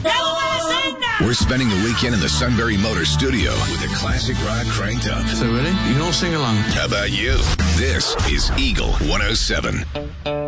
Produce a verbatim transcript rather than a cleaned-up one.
We're spending the weekend in the Sunbury Motors studio with the classic rock cranked up. So ready? You can all sing along. How about you? This is Eagle one oh seven.